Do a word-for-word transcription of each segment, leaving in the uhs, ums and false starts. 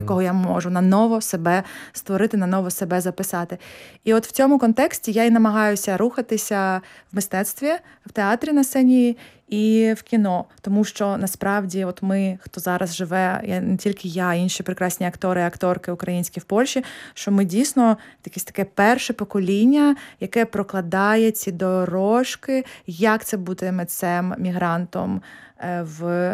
кого я можу наново себе створити, наново себе записати. І от в цьому контексті я і намагаюся рухатися в мистецтві, в театрі на сцені і в кіно. Тому що насправді от ми, хто зараз живе, я, не тільки я, інші прекрасні актори і акторки українські в Польщі, що ми дійсно якесь таке перше покоління, яке прокладає ці дорожки, як це бути митцем, мігрантом в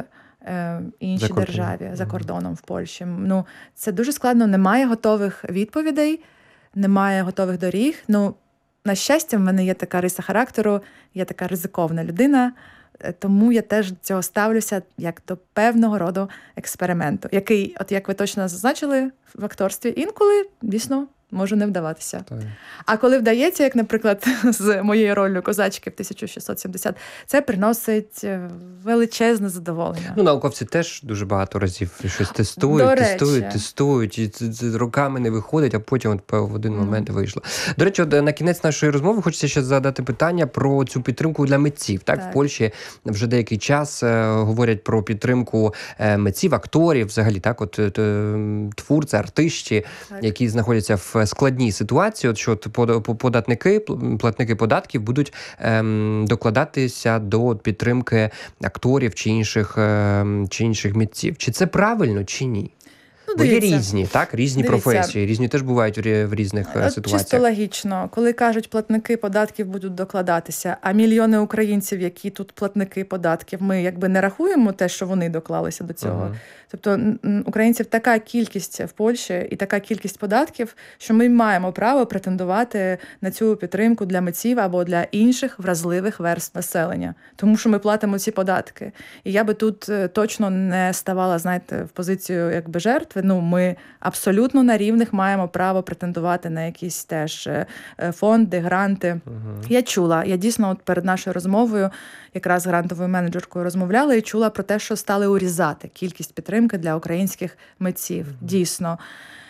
іншій за державі, за кордоном в Польщі. Ну, це дуже складно, немає готових відповідей, немає готових доріг. Ну, на щастя, в мене є така риса характеру, я така ризиковна людина, тому я теж до цього ставлюся як до певного роду експерименту, який, от як ви точно зазначили в акторстві, інколи, дійсно, може не вдаватися. Так. А коли вдається, як, наприклад, з моєю роллю козачки в тисяча шістсот сімдесят, це приносить величезне задоволення. Ну, науковці теж дуже багато разів щось тестують, До тестують, речі. тестують, і це, це роками не виходить, а потім от в один момент mm. вийшло. До речі, от, на кінець нашої розмови хочеться ще задати питання про цю підтримку для митців. Так, так. В Польщі вже деякий час е, говорять про підтримку е, митців, акторів, взагалі, так, от е, творці, артисти, так. які знаходяться в складній ситуації, от що податники, платники податків будуть ем, докладатися до підтримки акторів чи інших, ем, чи інших митців. Чи це правильно, чи ні? Ну, бо є різні, так? Різні дивіться. професії, різні теж бувають в різних От ситуаціях. Чисто логічно, коли кажуть, платники податків будуть докладатися, а мільйони українців, які тут платники податків, ми якби не рахуємо те, що вони доклалися до цього. Uh-huh. Тобто українців така кількість в Польщі і така кількість податків, що ми маємо право претендувати на цю підтримку для митців або для інших вразливих верств населення. Тому що ми платимо ці податки. І я би тут точно не ставала, знаєте, в позицію якби жертви. Ну, ми абсолютно на рівних маємо право претендувати на якісь теж фонди, гранти. Uh-huh. Я чула, я дійсно от перед нашою розмовою якраз з грантовою менеджеркою розмовляла і чула про те, що стали урізати кількість підтримки для українських митців. Uh-huh. Дійсно.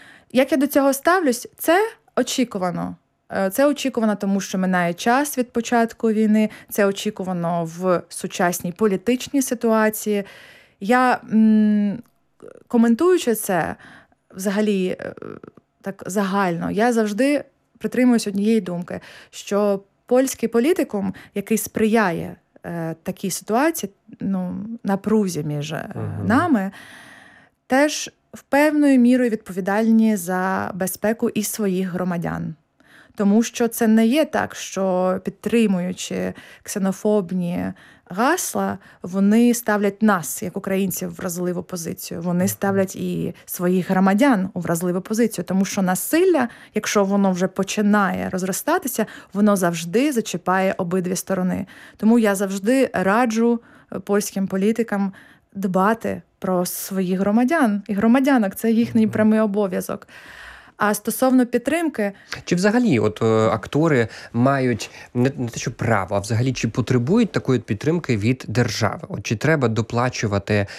Як я до цього ставлюсь? Це очікувано. Це очікувано, тому що минає час від початку війни, це очікувано в сучасній політичній ситуації. Я, м- коментуючи це, взагалі, так загально, я завжди притримуюсь однієї думки, що польський політикум, який сприяє е, такій ситуації, ну, напрузі між uh-huh. нами, теж в певною мірою відповідальні за безпеку і своїх громадян. Тому що це не є так, що підтримуючи ксенофобні гасла, вони ставлять нас, як українців, в вразливу позицію. Вони ставлять і своїх громадян у вразливу позицію. Тому що насилля, якщо воно вже починає розростатися, воно завжди зачіпає обидві сторони. Тому я завжди раджу польським політикам дбати про своїх громадян. І громадянок – це їхній прямий обов'язок. А стосовно підтримки... Чи взагалі от актори мають не, не те, що право, а взагалі чи потребують такої підтримки від держави? От чи треба доплачувати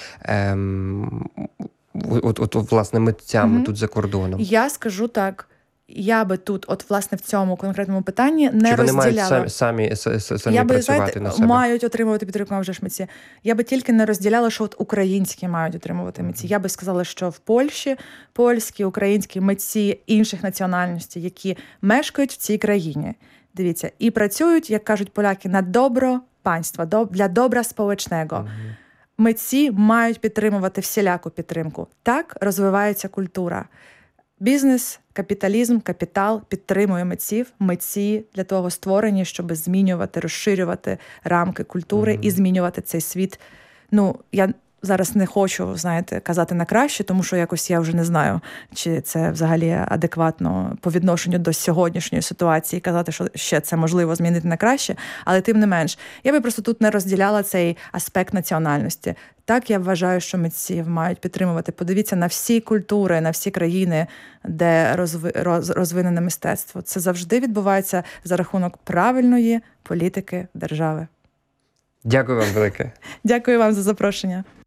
ем, от, от, от, власне, митцям угу. тут за кордоном? Я скажу так. Я би тут, от власне в цьому конкретному питанні, не Чи вони розділяла. мають самі, самі, самі я би, працювати знаєте, на себе? Мають отримувати підтримку, а вже ж митці. Я би тільки не розділяла, що от українські мають отримувати митці. Я би сказала, що в Польщі польські, українські митці інших національностей, які мешкають в цій країні, дивіться, і працюють, як кажуть поляки, на добро панства, для добра społecznego. Угу. Митці мають підтримувати всіляку підтримку. Так розвивається культура. Бізнес, капіталізм, капітал підтримує митців. Митці для того створені, щоб змінювати, розширювати рамки культури mm-hmm. і змінювати цей світ. Ну, я зараз не хочу, знаєте, казати на краще, тому що якось я вже не знаю, чи це взагалі адекватно по відношенню до сьогоднішньої ситуації казати, що ще це можливо змінити на краще, але тим не менш. Я би просто тут не розділяла цей аспект національності. Так, я вважаю, що митців мають підтримувати. Подивіться на всі культури, на всі країни, де розви... роз... розвинене мистецтво. Це завжди відбувається за рахунок правильної політики держави. Дякую вам велике. Дякую вам за запрошення.